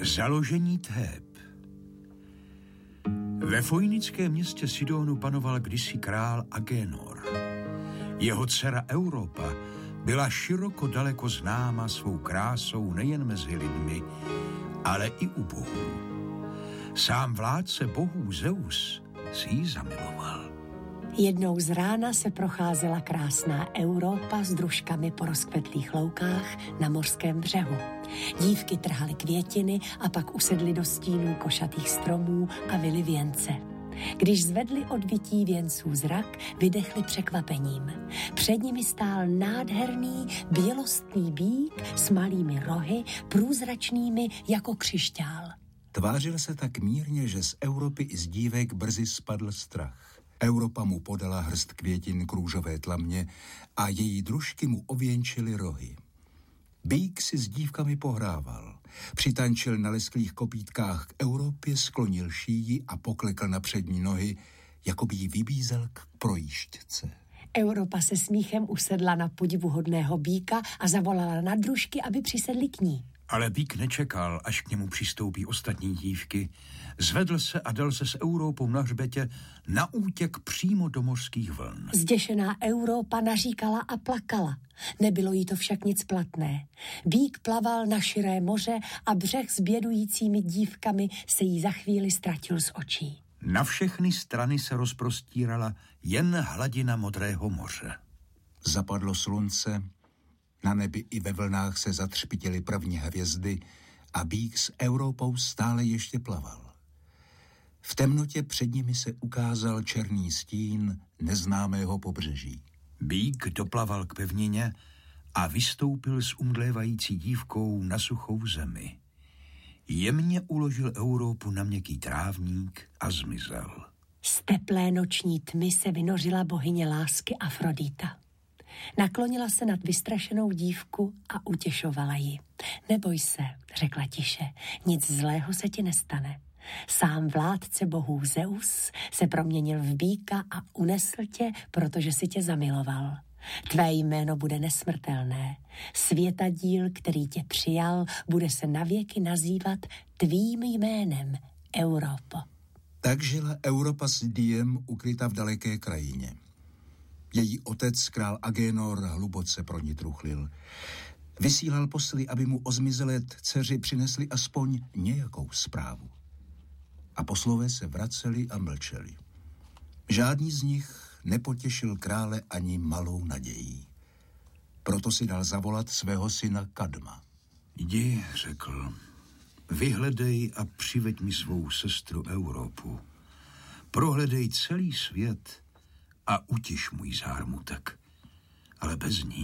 Založení Thép. Ve fojnickém městě Sidonu panoval kdysi král Agénor. Jeho dcera Europa byla široko daleko známa svou krásou nejen mezi lidmi, ale i u bohů. Sám vládce bohů Zeus si ji zamiloval. Jednou z rána se procházela krásná Europa s družkami po rozkvetlých loukách na mořském břehu. Dívky trhaly květiny a pak usedly do stínů košatých stromů a vily věnce. Když zvedli od vytí věnců zrak, vydechli překvapením. Před nimi stál nádherný bělostný býk s malými rohy, průzračnými jako křišťál. Tvářil se tak mírně, že z Europy i z dívek brzy spadl strach. Europa mu podala hrst květin k růžové tlamě a její družky mu ověnčily rohy. Býk si s dívkami pohrával. Přitančil na lesklých kopítkách k Europě, sklonil šíji a poklekl na přední nohy, jako by ji vybízel k projížďce. Europa se smíchem usedla na podivuhodného býka a zavolala na družky, aby přisedli k ní. Ale býk nečekal, až k němu přistoupí ostatní dívky. Zvedl se a dal se s Europou na hřbetě na útěk přímo do mořských vln. Zděšená Europa naříkala a plakala. Nebylo jí to však nic platné. Býk plaval na širé moře a břeh s bědujícími dívkami se jí za chvíli ztratil z očí. Na všechny strany se rozprostírala jen hladina modrého moře. Zapadlo slunce, na nebi i ve vlnách se zatřpitily první hvězdy a býk s Europou stále ještě plaval. V temnotě před nimi se ukázal černý stín neznámého pobřeží. Býk doplaval k pevnině a vystoupil s umdlévající dívkou na suchou zemi. Jemně uložil Europu na měkký trávník a zmizel. Z teplé noční tmy se vynořila bohyně lásky Afrodita. Naklonila se nad vystrašenou dívku a utěšovala ji. Neboj se, řekla tiše, nic zlého se ti nestane. Sám vládce bohů Zeus se proměnil v býka a unesl tě, protože si tě zamiloval. Tvé jméno bude nesmrtelné. Světadíl, který tě přijal, bude se navěky nazývat tvým jménem, Europo. Tak žila Europa s Diem ukryta v daleké krajině. Její otec, král Agénor, hluboce pro ní truchlil. Vysílal posly, aby mu o zmizelé dceři přinesli aspoň nějakou zprávu. A poslové se vraceli a mlčeli. Žádný z nich nepotěšil krále ani malou nadějí. Proto si dal zavolat svého syna Kadma. Jdi, řekl, vyhledej a přiveď mi svou sestru Europu. Prohledej celý svět a utiš můj zármutek. Ale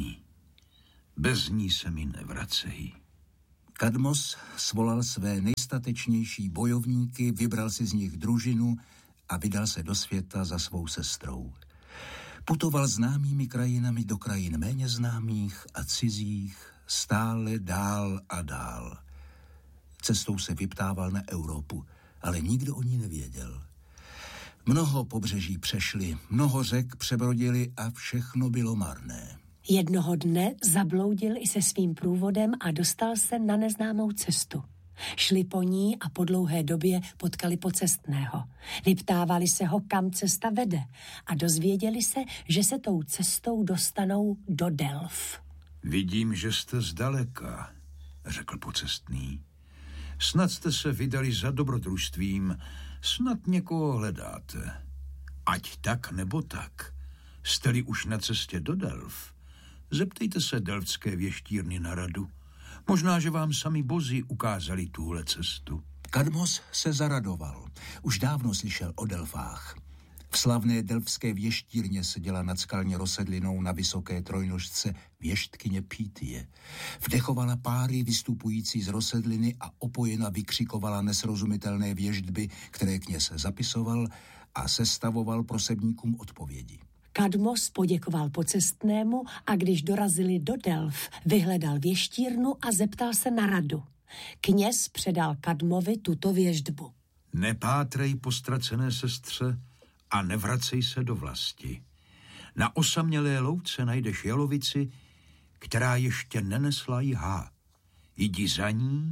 bez ní se mi nevracej. Kadmos svolal své nejstatečnější bojovníky, vybral si z nich družinu a vydal se do světa za svou sestrou. Putoval známými krajinami do krajin méně známých a cizích, stále dál a dál. Cestou se vyptával na Europu, ale nikdo o ní nevěděl. Mnoho pobřeží přešli, mnoho řek přebrodili a všechno bylo marné. Jednoho dne zabloudil i se svým průvodem a dostal se na neznámou cestu. Šli po ní a po dlouhé době potkali pocestného. Vyptávali se ho, kam cesta vede a dozvěděli se, že se tou cestou dostanou do Delf. Vidím, že jste zdaleka, řekl pocestný. Snad jste se vydali za dobrodružstvím, snad někoho hledáte. Ať tak nebo tak, jste-li už na cestě do Delf, zeptejte se delftské věštírny na radu. Možná, že vám sami bozi ukázali tuhle cestu. Kadmos se zaradoval. Už dávno slyšel o Delfách. V slavné delftské věštírně seděla nad skalní rozsedlinou na vysoké trojnožce věštkyně Pítie. Vdechovala páry vystupující z rozsedliny a opojena vykřikovala nesrozumitelné věštby, které kněz zapisoval a sestavoval prosebníkům odpovědi. Kadmos poděkoval pocestnému a když dorazili do Delf, vyhledal věštírnu a zeptal se na radu. Kněz předal Kadmovi tuto věštbu. Nepátrej po ztracené sestře a nevracej se do vlasti. Na osamělé louce najdeš jalovici, která ještě nenesla jihá. Jdi za ní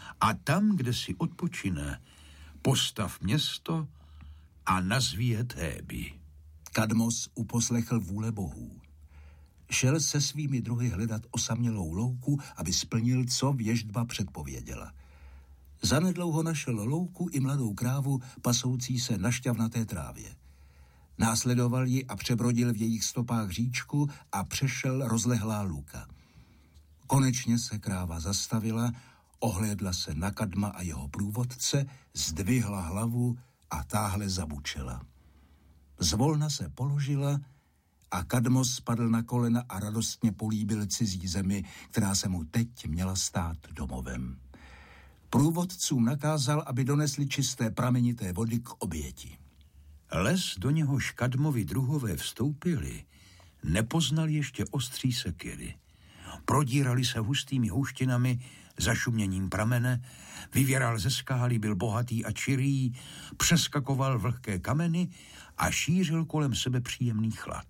a tam, kde si odpočine, postav město a nazví je Théby. Kadmos uposlechl vůle bohů. Šel se svými druhy hledat osamělou louku, aby splnil, co věštba předpověděla. Zanedlouho našel louku i mladou krávu pasoucí se na šťavnaté trávě. Následoval ji a přebrodil v jejich stopách říčku a přešel rozlehlá luka. Konečně se kráva zastavila, ohlédla se na Kadma a jeho průvodce, zdvihla hlavu a táhle zabučela. Zvolna se položila a Kadmos spadl na kolena a radostně políbil cizí zemi, která se mu teď měla stát domovem. Průvodcům nakázal, aby donesli čisté pramenité vody k oběti. Les, do něhož Kadmovi druhové vstoupili, nepoznal ještě ostří sekyry. Prodírali se hustými houštinami, zašuměním pramene, vyvěral ze skály, byl bohatý a čirý, přeskakoval vlhké kameny a šířil kolem sebe příjemný chlad.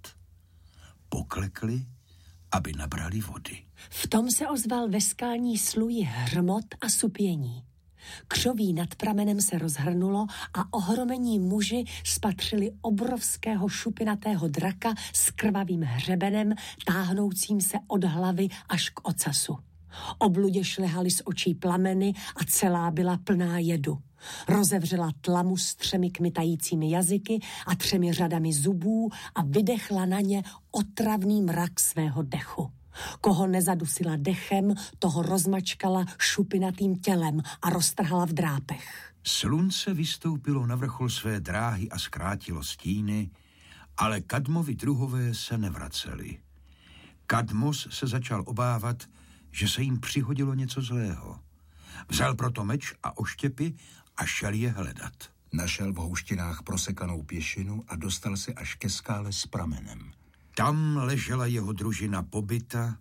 Poklekli, aby nabrali vody. V tom se ozval ve skální sluji hrmot a supění. Křoví nad pramenem se rozhrnulo a ohromení muži spatřili obrovského šupinatého draka s krvavým hřebenem, táhnoucím se od hlavy až k ocasu. Obludě šlehaly z očí plameny a celá byla plná jedu. Rozevřela tlamu s 3 kmitajícími jazyky a 3 řadami zubů a vydechla na ně otravný mrak svého dechu. Koho nezadusila dechem, toho rozmačkala šupinatým tělem a roztrhala v drápech. Slunce vystoupilo na vrchol své dráhy a zkrátilo stíny, ale Kadmovi druhové se nevraceli. Kadmos se začal obávat, že se jim přihodilo něco zlého. Vzal proto meč a oštěpy a šel je hledat. Našel v houštinách prosekanou pěšinu a dostal se až ke skále s pramenem. Tam ležela jeho družina pobyta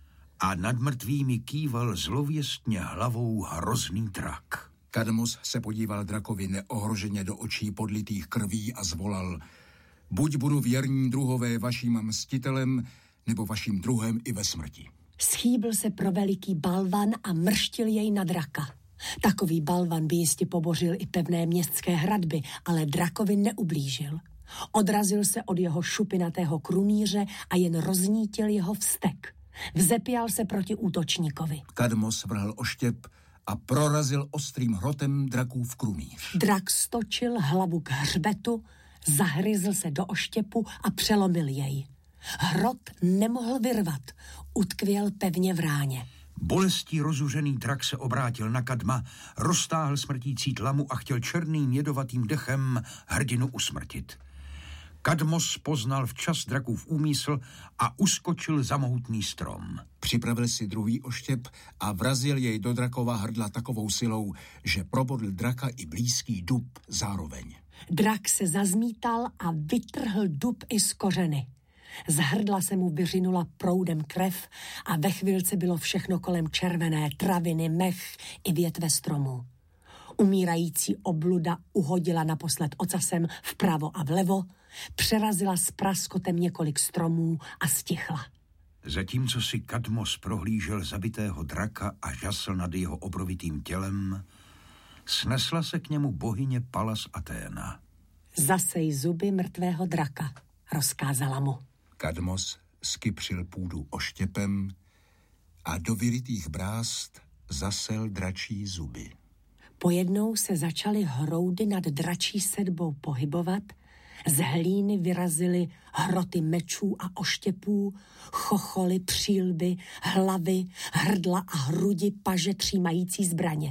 a nad mrtvými kýval zlověstně hlavou hrozný drak. Kadmos se podíval drakovi neohroženě do očí podlitých krví a zvolal: buď budu věrní druhové vaším mstitelem, nebo vaším druhem i ve smrti. Schýbil se pro veliký balvan a mrštil jej na draka. Takový balvan by jistě pobořil i pevné městské hradby, ale drakovi neublížil. Odrazil se od jeho šupinatého krunýře a jen roznítil jeho vztek. Vzepěl se proti útočníkovi. Kadmos vrhl oštěp a prorazil ostrým hrotem drakův krunýř. Drak stočil hlavu k hřbetu, zahryzl se do oštěpu a přelomil jej. Hrot nemohl vyrvat, utkvěl pevně v ráně. Bolestí rozuřený drak se obrátil na Kadma, roztáhl smrtící tlamu a chtěl černým jedovatým dechem hrdinu usmrtit. Kadmos poznal včas drakův úmysl a uskočil za mohutný strom. Připravil si druhý oštěp a vrazil jej do drakova hrdla takovou silou, že probodl draka i blízký dub zároveň. Drak se zazmítal a vytrhl dub i z kořeny. Z hrdla se mu vyřinula proudem krev a ve chvilce bylo všechno kolem červené, traviny, mech i větve stromů. Umírající obluda uhodila naposled ocasem vpravo a vlevo, přerazila s praskotem několik stromů a stichla. Zatímco si Kadmos prohlížel zabitého draka a žasl nad jeho obrovitým tělem, snesla se k němu bohyně Pallas Athéna. Zasej zuby mrtvého draka, rozkázala mu. Kadmos skypřil půdu oštěpem a do vyrytých brást zasel dračí zuby. Pojednou se začaly hroudy nad dračí sedbou pohybovat, z hlíny vyrazily hroty mečů a oštěpů, chocholy, přílby, hlavy, hrdla a hrudi paže třímající zbraně.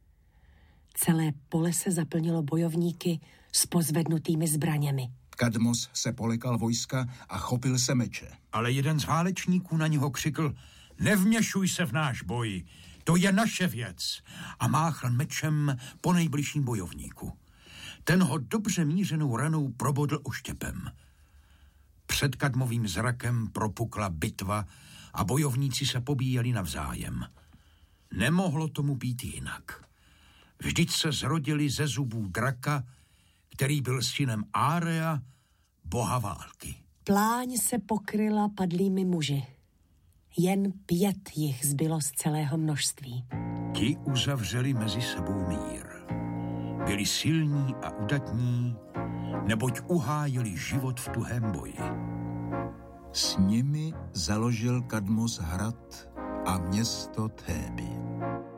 Celé pole se zaplnilo bojovníky s pozvednutými zbraněmi. Kadmos se polekal vojska a chopil se meče. Ale jeden z válečníků na něho křikl: nevměšuj se v náš boj, to je naše věc, a máchl mečem po nejbližším bojovníku. Ten ho dobře mířenou ranou probodl oštěpem. Před Kadmovým zrakem propukla bitva a bojovníci se pobíjeli navzájem. Nemohlo tomu být jinak. Vždyť se zrodili ze zubů draka, který byl synem Área, boha války. Pláň se pokryla padlými muži. Jen 5 jich zbylo z celého množství. Ti uzavřeli mezi sebou mír. Byli silní a udatní, neboť uhájili život v tuhém boji. S nimi založil Kadmos hrad a město Théby.